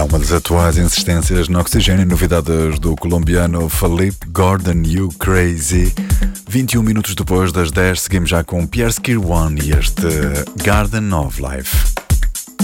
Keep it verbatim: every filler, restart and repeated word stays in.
É uma das atuais insistências no Oxigênio, novidades do colombiano Felipe Gordon, You Crazy. vinte e um minutos depois das dez, seguimos já com Pierre Skirwan e este Garden of Life.